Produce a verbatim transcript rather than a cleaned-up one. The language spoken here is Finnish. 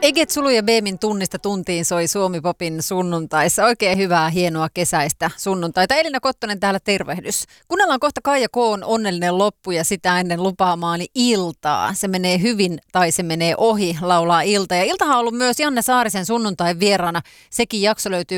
Eget Sulu ja Beemin tunnista tuntiin soi Suomi Popin sunnuntaissa. Oikein hyvää, hienoa kesäistä sunnuntaita. Elina Kottonen täällä, tervehdys. Kuunnellaan kohta Kaija K:n Onnellinen loppu ja sitä ennen lupaamaani iltaa. Se menee hyvin tai se menee ohi, laulaa Ilta. Ja Iltahan on ollut myös Janne Saarisen sunnuntain vieraana. Sekin jakso löytyy